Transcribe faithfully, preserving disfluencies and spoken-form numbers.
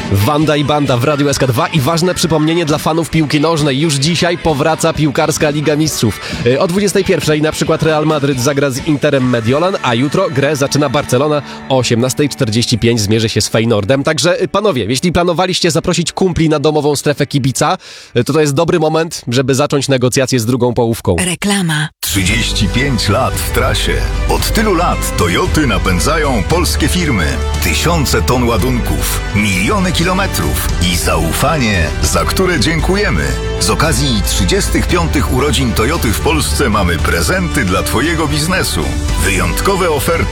Wanda i Banda w Radiu S K dwa i ważne przypomnienie dla fanów piłki nożnej. Już dzisiaj powraca piłkarska Liga Mistrzów. O dwudziestej pierwszej na przykład Real Madryt zagra z Interem Mediolan, a jutro grę zaczyna Barcelona. O osiemnastej czterdzieści pięć zmierzy się z Feyenoordem. Także panowie, jeśli planowaliście zaprosić kumpli na domową strefę kibica, to to jest dobry moment, żeby zacząć negocjacje z drugą połówką. Reklama. trzydzieści pięć lat w trasie. Od tylu lat Toyoty napędzają polskie firmy. Tysiące ton ładunków, miliony kilometrów i zaufanie, za które dziękujemy. Z okazji trzydziestych piątych urodzin Toyoty w Polsce mamy prezenty dla twojego biznesu. Wyjątkowe oferty